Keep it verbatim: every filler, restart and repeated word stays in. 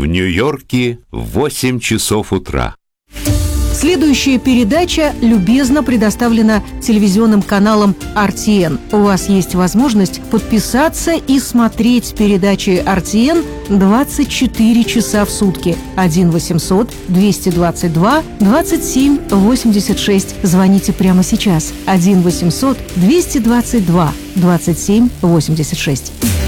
Нью-Йорке восемь часов утра. Следующая передача любезно предоставлена телевизионным каналом эр ти эн. У вас есть возможность подписаться и смотреть передачи эр ти эн двадцать четыре часа в сутки. один восемьсот двести двадцать два двадцать семь восемьдесят шесть. Звоните прямо сейчас. один восемьсот двести двадцать два двадцать семь восемьдесят шесть.